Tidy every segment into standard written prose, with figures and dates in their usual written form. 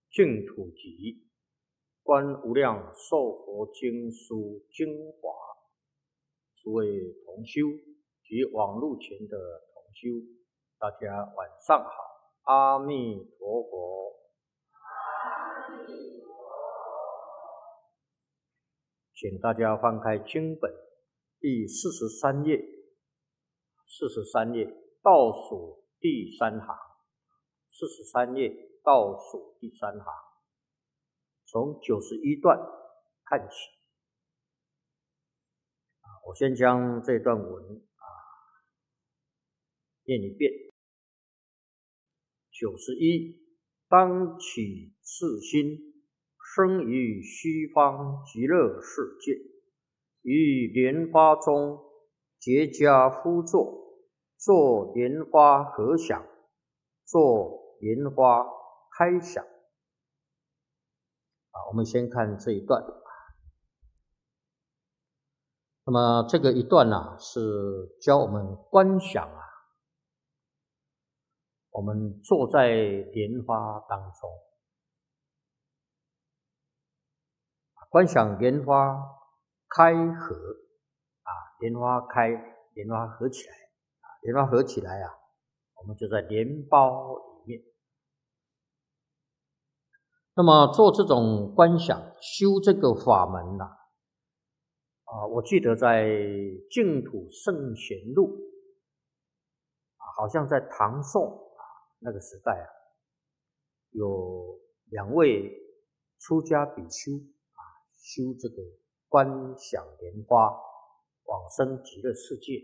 净土集观无量寿佛经书精华，诸位同修及网络前的同修，大家晚上好，阿弥陀佛。请大家翻开经本第43页，43页倒数第3行，43页倒数第3行，从91段看起。我先将这段文念一遍。91，当起次心，生于西方极乐世界，于莲花中结跏趺坐，作莲花合想，作莲花开想。我们先看这一段。那么这个一段是教我们观想我们坐在莲花当中，观想莲花开合莲花开，莲花合起来莲花合起来我们就在莲苞里面。那么做这种观想，修这个法门我记得在净土圣贤录好像在唐宋那个时代有2位出家比丘修这个观想莲花往生极乐世界。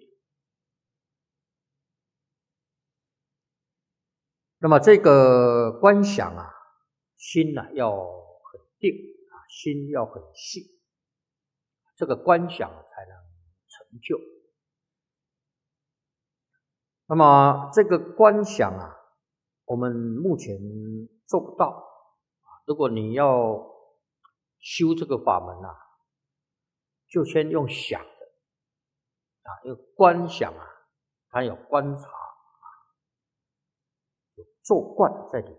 那么这个观想心要很定心要很细，这个观想才能成就。那么这个观想我们目前做不到如果你要修这个法门就先用想的因为观想它有观察有做观在里面。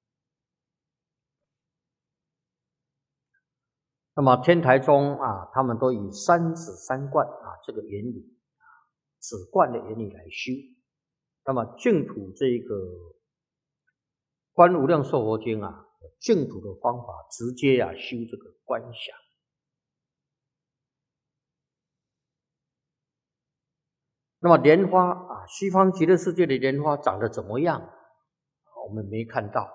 那么天台宗他们都以三止三观这个原理止观的原理来修。那么净土这个观无量寿佛经净土的方法直接修这个观想。那么莲花西方极乐世界的莲花长得怎么样我们没看到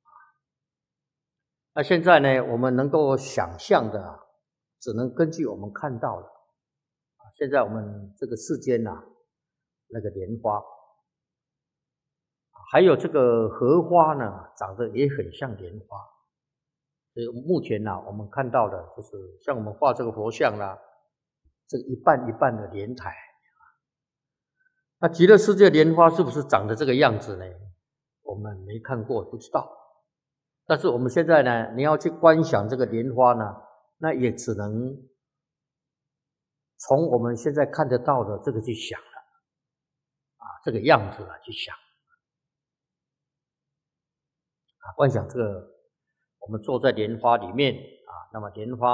那现在呢我们能够想象的只能根据我们看到的现在我们这个世间那个莲花还有这个荷花呢长得也很像莲花。所以目前我们看到的就是像我们画这个佛像这个一半一半的莲台。那极乐世界莲花是不是长得这个样子呢？我们没看过不知道。但是我们现在呢你要去观想这个莲花呢，那也只能从我们现在看得到的这个去想了这个样子去想观想这个我们坐在莲花里面那么莲花